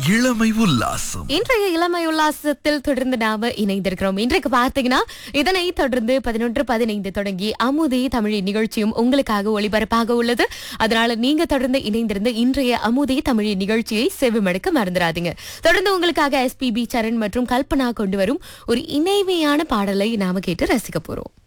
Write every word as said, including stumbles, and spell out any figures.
இளமை உல்லாசம். இன்றைய இளமை உல்லாசத்தில் தொடர்ந்து நாம இணைந்திருக்கிறோம். இன்றைக்கு பார்த்தீங்கன்னா இதனை தொடர்ந்து பதினொன்று பதினைந்து தொடங்கி அமுதே தமிழ் நிகழ்ச்சியும் உங்களுக்காக ஒளிபரப்பாக உள்ளது. அதனால நீங்க தொடர்ந்து இணைந்திருந்து இன்றைய அமுதே தமிழ் நிகழ்ச்சியை செவிமடுக்க மறந்துடாதீங்க. தொடர்ந்து உங்களுக்காக எஸ் பி பி சரண் மற்றும் கல்பனா கொண்டு வரும் ஒரு இணைமையான பாடலை நாம கேட்டு ரசிக்க போறோம்.